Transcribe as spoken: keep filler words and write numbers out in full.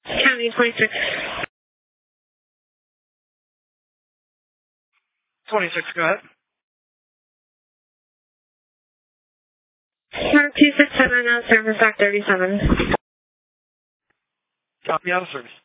County twenty-six. twenty-six, go ahead. two six seven, out of service, back thirty-seven. Copy, out of service.